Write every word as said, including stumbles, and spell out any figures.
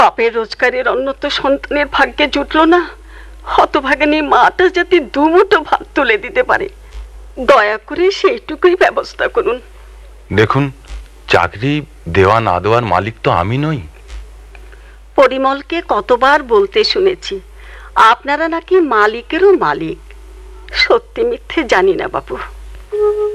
বাপের রোজগারের অন্ন তো সন্তানের ভাগ্যে জুটলো না, হতভাগিনী মাটা যাতে দুমুঠো ভাত তুলে দিতে পারে, দয়া করে সেইটুকুই ব্যবস্থা করুন। দেখুন, চাকরি দেওয়া না দেওয়ার মালিক তো আমি নই। পরিমলকে কতবার বলতে শুনেছি আপনারা নাকি মালিকেরও মালিক। সত্যি মিথ্যে জানি না বাবু।